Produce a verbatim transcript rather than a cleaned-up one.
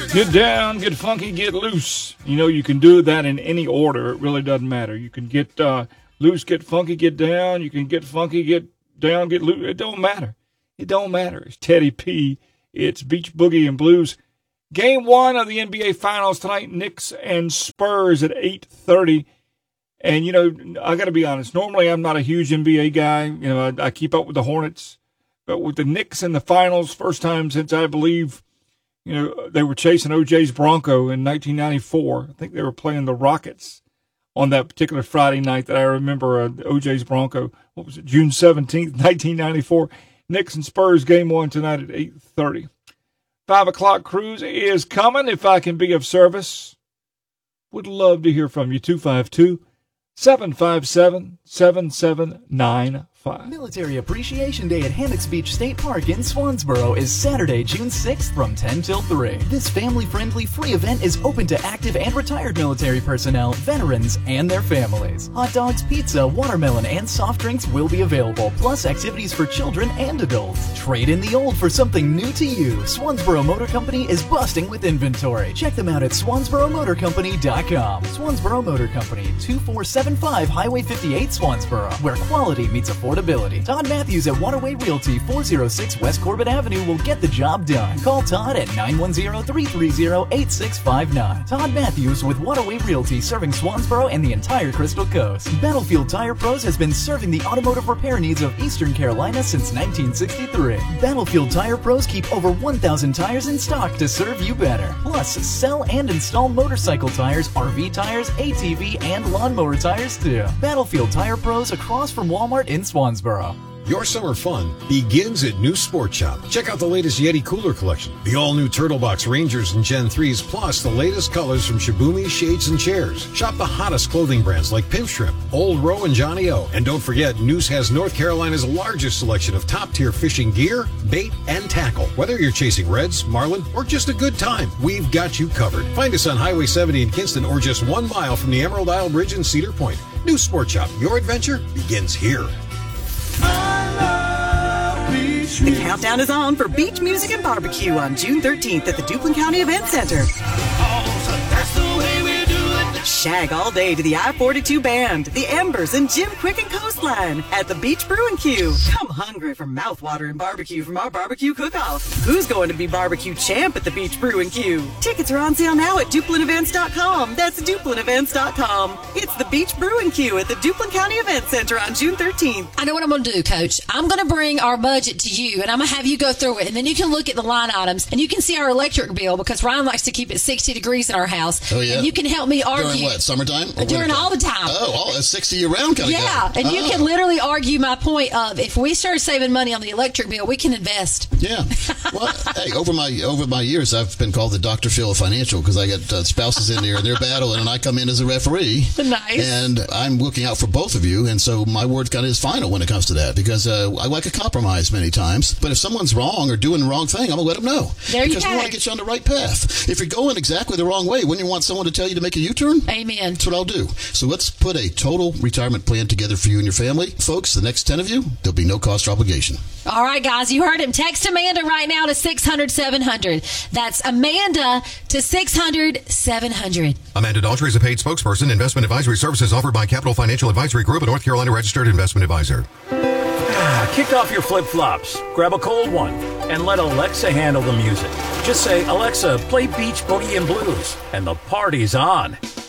Get down, get funky, get loose. You know, you can do that in any order. It really doesn't matter. You can get uh, loose, get funky, get down. You can get funky, get down, get loose. It don't matter. It don't matter. It's Teddy P. It's Beach Boogie and Blues. Game one of the N B A Finals tonight, Knicks and Spurs at eight thirty. And, you know, I got to be honest. Normally, I'm not a huge N B A guy. You know, I, I keep up with the Hornets. But with the Knicks in the finals, first time since I believe, you know, they were chasing O J's Bronco in nineteen ninety-four. I think they were playing the Rockets on that particular Friday night that I remember, uh, O J's Bronco. What was it, June seventeenth, nineteen ninety-four. Knicks and Spurs game one tonight at eight thirty. Five o'clock cruise is coming. If I can be of service, would love to hear from you. two five two, seven five seven, seven seven nine five. Military Appreciation Day at Hammocks Beach State Park in Swansboro is Saturday, June sixth from ten till three. This family-friendly free event is open to active and retired military personnel, veterans, and their families. Hot dogs, pizza, watermelon, and soft drinks will be available, plus activities for children and adults. Trade in the old for something new to you. Swansboro Motor Company is busting with inventory. Check them out at swansboro motor company dot com. Swansboro Motor Company, two four seven five Highway fifty-eight, Swansboro, where quality meets affordability. Todd Matthews at Waterway Realty, four oh six West Corbett Avenue will get the job done. Call Todd at nine one zero, three three zero, eight six five nine. Todd Matthews with Waterway Realty, serving Swansboro and the entire Crystal Coast. Battlefield Tire Pros has been serving the automotive repair needs of Eastern Carolina since nineteen sixty-three. Battlefield Tire Pros keep over one thousand tires in stock to serve you better. Plus, sell and install motorcycle tires, R V tires, A T V, and lawnmower tires too. Battlefield Tire Pros across from Walmart in Swansboro. Your summer fun begins at New Sport Shop. Check out the latest Yeti cooler collection, the all-new Turtle Box Rangers and Gen threes, plus the latest colors from Shibumi Shades and Chairs. Shop the hottest clothing brands like Pimp Shrimp, Old Row, and Johnny O. And don't forget, Noose has North Carolina's largest selection of top-tier fishing gear, bait, and tackle. Whether you're chasing reds, marlin, or just a good time, we've got you covered. Find us on Highway seventy in Kinston or just one mile from the Emerald Isle Bridge in Cedar Point. New Sport Shop, your adventure begins here. The countdown is on for Beach Music and Barbecue on June thirteenth at the Duplin County Event Center. Shag all day to the I forty-two Band, the Embers, and Jim Quick and Coastline at the Beach Brew and Q. Come hungry for mouthwater and barbecue from our barbecue cook-off. Who's going to be barbecue champ at the Beach Brew and Q? Tickets are on sale now at duplin events dot com. That's duplin events dot com. It's the Beach Brew and Q at the Duplin County Event Center on June thirteenth. I know what I'm going to do, Coach. I'm going to bring our budget to you, and I'm going to have you go through it, and then you can look at the line items, and you can see our electric bill, because Ryan likes to keep it sixty degrees in our house. Oh, yeah? And you can help me argue. During what, summertime? Or During all the time. Oh, all, that's sixty year round kind of Yeah, guy. and you oh. can literally argue my point of, if we start saving money on the electric bill, we can invest. Yeah. Well, hey, over my over my years, I've been called the Doctor Phil of Financial, because I get uh, spouses in there and they're battling, and I come in as a referee. Nice. And I'm looking out for both of you, and so my word kind of is final when it comes to that, because uh, I like a compromise many times. But if someone's wrong or doing the wrong thing, I'm gonna let them know. There you because go. we want to get you on the right path. If you're going exactly the wrong way, wouldn't you want someone to tell you to make a U-turn? Amen. That's what I'll do. So let's put a total retirement plan together for you and your family. Folks, the next ten of you, there'll be no cost or obligation. All right, guys, you heard him. Text Amanda right now to six hundred, seven hundred. That's Amanda to six hundred, seven hundred. Amanda Daughtry is a paid spokesperson. Investment advisory services offered by Capital Financial Advisory Group, a North Carolina registered investment advisor. Kick off your flip-flops, grab a cold one, and let Alexa handle the music. Just say, Alexa, play Beach Boogie and Blues, and the party's on.